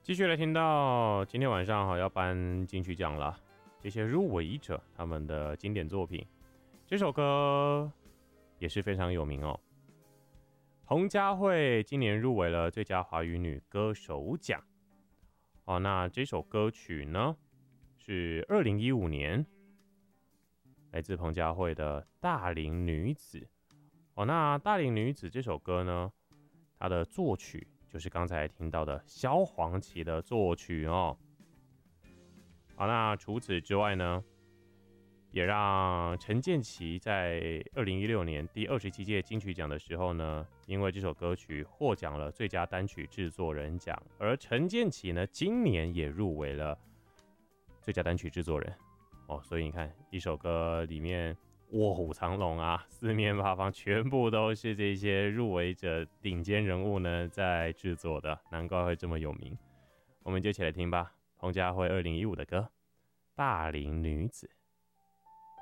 继续来听到今天晚上要颁金曲奖了，这些入围者他们的经典作品，这首歌也是非常有名哦。彭佳慧今年入围了最佳华语女歌手奖哦。那这首歌曲呢是2015年来自彭佳慧的《大龄女子》哦。那《大龄女子》这首歌呢，它的作曲就是刚才听到的萧煌奇的作曲哦。好，那除此之外呢，也让陈建骐在2016年第27届金曲奖的时候呢，因为这首歌曲获奖了最佳单曲制作人奖，而陈建骐呢，今年也入围了最佳单曲制作人哦。所以你看，一首歌里面卧虎藏龙啊，四面八方全部都是这些入围者顶尖人物呢在制作的，难怪会这么有名。我们就一起来听吧，彭佳慧2015的歌《大龄女子》。